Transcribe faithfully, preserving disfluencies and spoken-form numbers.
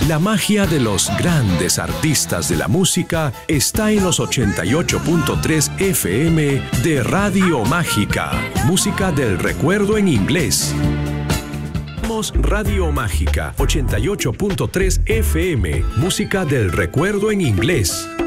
La magia de los grandes artistas de la música está en los ochenta y ocho punto tres F M de Radio Mágica. Música del recuerdo en inglés. Radio Mágica ochenta y ocho punto tres F M. Música del recuerdo en inglés.